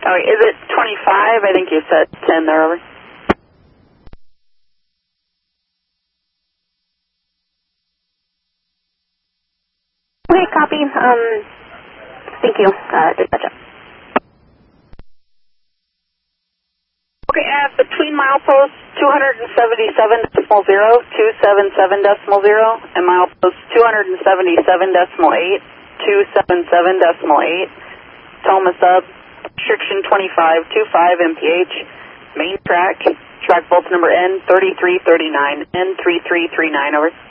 All right, is it 25? I think you said 10 there, over. Okay, copy. Thank you. Dispatch. Okay, between milepost 277.0, 277.0, and milepost 277.8, 277.8, Toma sub, restriction 25.25 mph, main track, track bolt number N3339, N3339, over.